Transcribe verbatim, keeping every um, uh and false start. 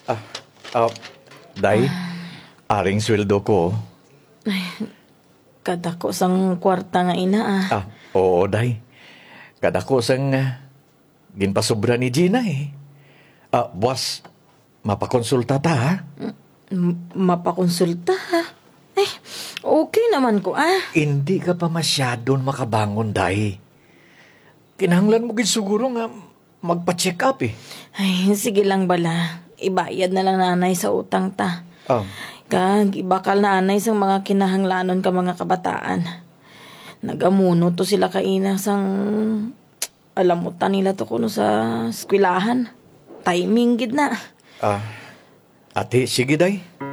Ah, ah, day, aring sweldo ko. Kadako sang kwarta nga ina ah. Ah, oo, day. Kada ko sang ah, ginpasobra ni Gina eh. Ah, boss, mapakonsulta ta ha? M- mapakonsulta ha. Eh, okay naman ko ah. Hindi ka pa masyadong makabangon, day. Kinahanglan mo gid siguro nga magpa-check up eh. Ay, sige lang bala. Ibayad na lang nanay sa utang ta. Ah, Kag ibakal na anay sang mga kinahanglanon ka mga kabataan. Nagamuno to sila kaina sang alamutan nila to kuno sa eskwelahan. Timing gid na. ah, ate, sige day.